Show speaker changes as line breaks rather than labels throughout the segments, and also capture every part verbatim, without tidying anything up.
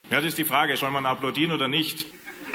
Ja, das ist die Frage, soll man applaudieren oder nicht?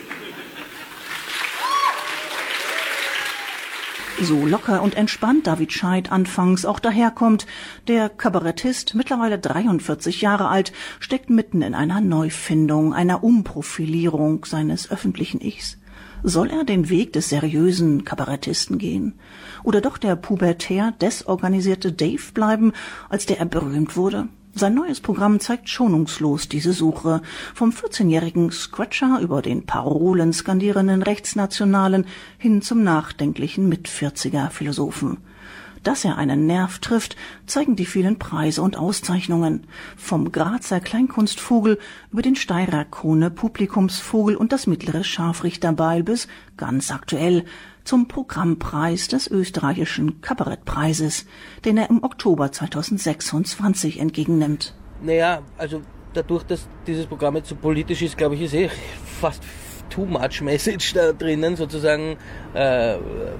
So locker und entspannt David Scheidt anfangs auch daherkommt. Der Kabarettist, mittlerweile dreiundvierzig Jahre alt, steckt mitten in einer Neufindung, einer Umprofilierung seines öffentlichen Ichs. Soll er den Weg des seriösen Kabarettisten gehen? Oder doch der pubertär desorganisierte Dave bleiben, als der er berühmt wurde? Sein neues Programm zeigt schonungslos diese Suche. Vom vierzehnjährigen Scratcher über den Parolen skandierenden Rechtsnationalen hin zum nachdenklichen Mitvierziger-Philosophen. Dass er einen Nerv trifft, zeigen die vielen Preise und Auszeichnungen. Vom Grazer Kleinkunstvogel über den Steirer Krone Publikumsvogel und das mittlere Scharfrichterbeil bis, ganz aktuell, zum Programmpreis des österreichischen Kabarettpreises, den er im Oktober zweitausendsechsundzwanzig entgegennimmt.
Naja, also dadurch, dass dieses Programm jetzt so politisch ist, glaube ich, ist eh fast too much Message da drinnen, sozusagen. Äh,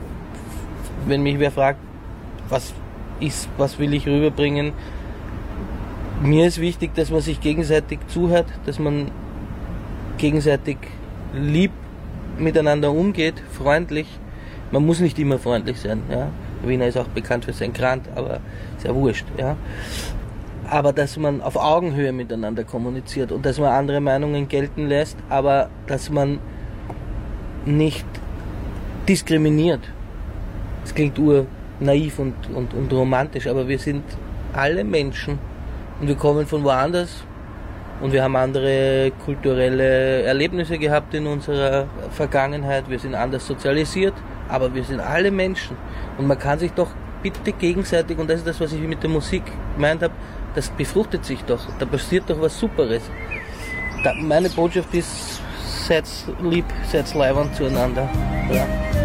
wenn mich wer fragt, was ist, was will ich rüberbringen, mir ist wichtig, dass man sich gegenseitig zuhört, dass man gegenseitig lieb miteinander umgeht, freundlich. Man muss nicht immer freundlich sein. Ja? Wiener ist auch bekannt für sein Krant, aber ist ja wurscht. Ja? Aber dass man auf Augenhöhe miteinander kommuniziert und dass man andere Meinungen gelten lässt, aber dass man nicht diskriminiert. Das klingt urnaiv und, und, und romantisch, aber wir sind alle Menschen und wir kommen von woanders. Und wir haben andere kulturelle Erlebnisse gehabt in unserer Vergangenheit. Wir sind anders sozialisiert, aber wir sind alle Menschen. Und man kann sich doch bitte gegenseitig, und das ist das, was ich mit der Musik gemeint habe, das befruchtet sich doch. Da passiert doch was Superes. Da, meine Botschaft ist, seid lieb, seid leibend zueinander. Ja.